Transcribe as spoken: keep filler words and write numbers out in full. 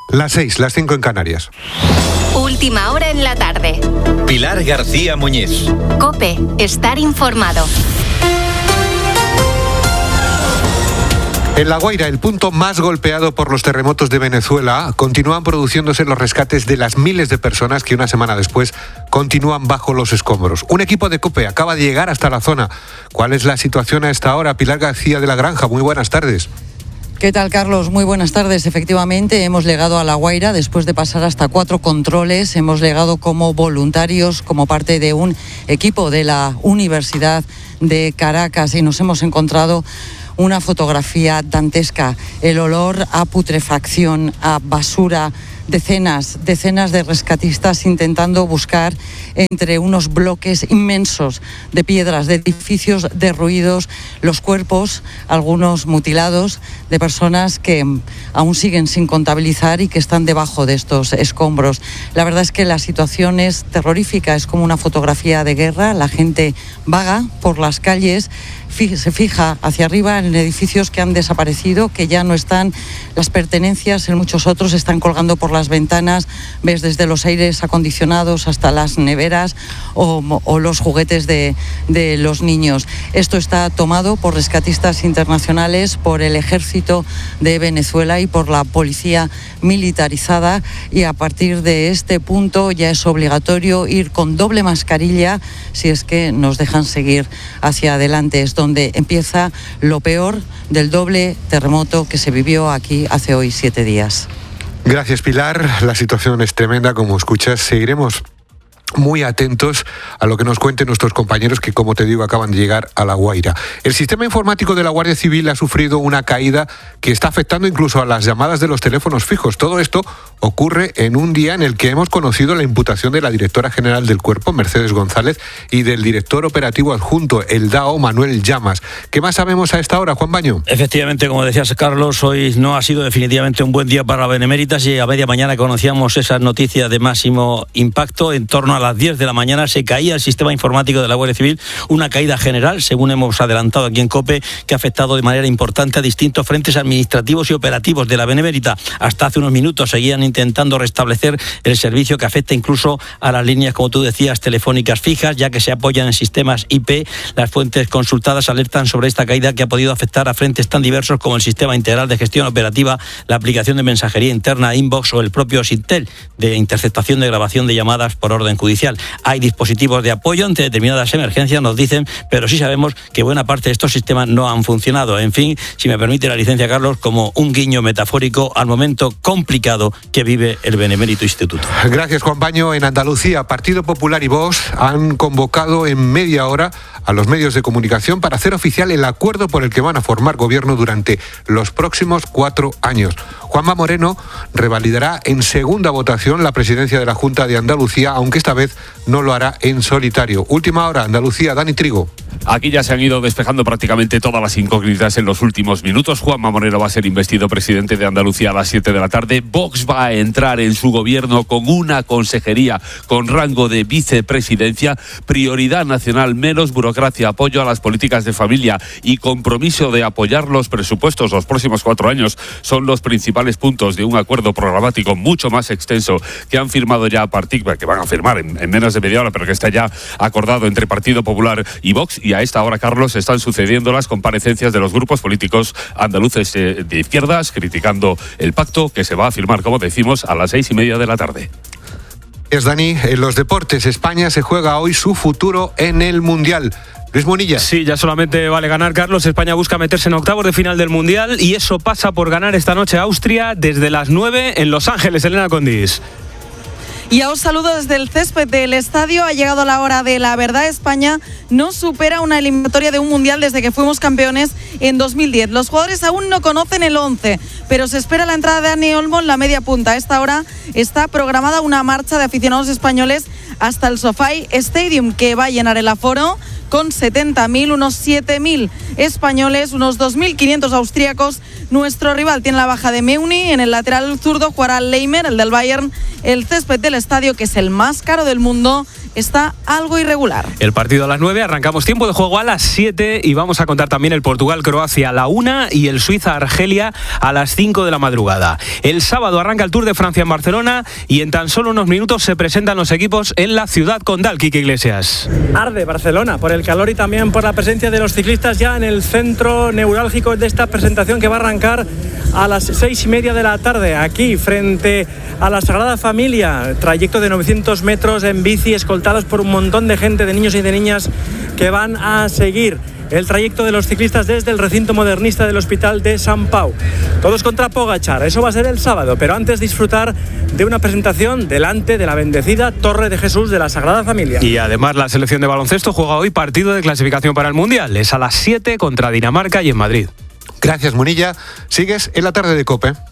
Las seis, las cinco en Canarias. Última hora en la tarde. Pilar García Muñiz. COPE, estar informado. En La Guaira, el punto más golpeado por los terremotos de Venezuela, continúan produciéndose los rescates de las miles de personas que una semana después continúan bajo los escombros. Un equipo de COPE acaba de llegar hasta la zona. ¿Cuál es la situación a esta hora? Pilar García de la Granja, muy buenas tardes. ¿Qué tal, Carlos? Muy buenas tardes. Efectivamente, hemos llegado a La Guaira después de pasar hasta cuatro controles. Hemos llegado como voluntarios, como parte de un equipo de la Universidad de Caracas, y nos hemos encontrado una fotografía dantesca. El olor a putrefacción, a basura, decenas, decenas de rescatistas intentando buscar entre unos bloques inmensos de piedras, de edificios derruidos, los cuerpos, algunos mutilados, de personas que aún siguen sin contabilizar y que están debajo de estos escombros. La verdad es que la situación es terrorífica, es como una fotografía de guerra. La gente vaga por las calles, se fija hacia arriba en edificios que han desaparecido, que ya no están, las pertenencias en muchos otros están colgando por las ventanas, ves desde los aires acondicionados hasta las neveras o, o los juguetes de, de los niños. Esto está tomado por rescatistas internacionales, por el ejército de Venezuela y por la policía militarizada, y a partir de este punto ya es obligatorio ir con doble mascarilla si es que nos dejan seguir hacia adelante. Es donde empieza lo peor del doble terremoto que se vivió aquí hace hoy siete días. Gracias, Pilar. La situación es tremenda, como escuchas. Seguiremos muy atentos a lo que nos cuenten nuestros compañeros que, como te digo, acaban de llegar a La Guaira. El sistema informático de la Guardia Civil ha sufrido una caída que está afectando incluso a las llamadas de los teléfonos fijos. Todo esto ocurre en un día en el que hemos conocido la imputación de la directora general del Cuerpo, Mercedes González, y del director operativo adjunto, el D A O, Manuel Llamas. ¿Qué más sabemos a esta hora, Juan Baño? Efectivamente, como decías, Carlos, hoy no ha sido definitivamente un buen día para Beneméritas, y a media mañana conocíamos esas noticias de máximo impacto. En torno a las diez de la mañana se caía el sistema informático de la Guardia Civil, una caída general, según hemos adelantado aquí en COPE, que ha afectado de manera importante a distintos frentes administrativos y operativos de la Benemérita. Hasta hace unos minutos seguían intentando restablecer el servicio, que afecta incluso a las líneas, como tú decías, telefónicas fijas, ya que se apoyan en sistemas I P. Las fuentes consultadas alertan sobre esta caída, que ha podido afectar a frentes tan diversos como el Sistema Integral de Gestión Operativa, la aplicación de mensajería interna Inbox o el propio Sintel de interceptación de grabación de llamadas por orden judicial. Hay dispositivos de apoyo ante determinadas emergencias, nos dicen, pero sí sabemos que buena parte de estos sistemas no han funcionado. En fin, si me permite la licencia, Carlos, como un guiño metafórico al momento complicado que vive el Benemérito Instituto. Gracias, Juan Baño. En Andalucía, Partido Popular y Vox han convocado en media hora a los medios de comunicación para hacer oficial el acuerdo por el que van a formar gobierno durante los próximos cuatro años. Juanma Moreno revalidará en segunda votación la presidencia de la Junta de Andalucía, aunque esta vez no lo hará en solitario. Última hora, Andalucía, Dani Trigo. Aquí ya se han ido despejando prácticamente todas las incógnitas en los últimos minutos. Juanma Moreno va a ser investido presidente de Andalucía a las siete de la tarde. Vox va a entrar en su gobierno con una consejería con rango de vicepresidencia, prioridad nacional, menos burocracia, apoyo a las políticas de familia y compromiso de apoyar los presupuestos los próximos cuatro años. Son los principales puntos de un acuerdo programático mucho más extenso que han firmado ya a partir, que van a firmar en, en menos de media hora, pero que está ya acordado entre Partido Popular y Vox. Y a esta hora, Carlos, están sucediendo las comparecencias de los grupos políticos andaluces eh, de izquierdas, criticando el pacto que se va a firmar, como decimos, a las seis y media de la tarde. Es Dani, en los deportes, España se juega hoy su futuro en el Mundial. Luis Monilla. Sí, ya solamente vale ganar, Carlos. España busca meterse en octavos de final del Mundial, y eso pasa por ganar esta noche a Austria desde las nueve en Los Ángeles. Elena Condis. Y os saludo desde el césped del estadio. Ha llegado la hora de la verdad. España no supera una eliminatoria de un mundial desde que fuimos campeones en dos mil diez. Los jugadores aún no conocen el once, pero se espera la entrada de Dani Olmo en la media punta. A esta hora está programada una marcha de aficionados españoles hasta el SoFi Stadium, que va a llenar el aforo con setenta mil, unos siete mil españoles, unos dos mil quinientos austríacos. Nuestro rival tiene la baja de Meuni, en el lateral zurdo jugará Leimer, el del Bayern. El césped del estadio, que es el más caro del mundo, está algo irregular. El partido a las nueve, arrancamos tiempo de juego a las siete y vamos a contar también el Portugal-Croacia a la una y el Suiza-Argelia a las cinco de la madrugada. El sábado arranca el Tour de Francia en Barcelona y en tan solo unos minutos se presentan los equipos en la ciudad condal. Quique Iglesias. Arde Barcelona por el calor y también por la presencia de los ciclistas ya en el centro neurálgico de esta presentación, que va a arrancar a las seis y media de la tarde aquí frente a la Sagrada Familia. Trayecto de novecientos metros en bici, escoltados por un montón de gente, de niños y de niñas que van a seguir el trayecto de los ciclistas desde el recinto modernista del Hospital de Sant Pau. Todos contra Pogačar, eso va a ser el sábado, pero antes disfrutar de una presentación delante de la bendecida Torre de Jesús de la Sagrada Familia. Y además la selección de baloncesto juega hoy partido de clasificación para el Mundial. Es a las siete contra Dinamarca y en Madrid. Gracias, Munilla. Sigues en la tarde de COPE.